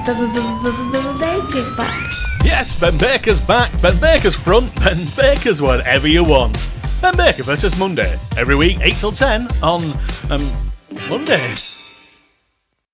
Baker's back. Yes, Ben Baker's back. Ben Baker's front. Ben Baker's whatever you want. Ben Baker versus Monday. Every week, 8 till 10 on Monday.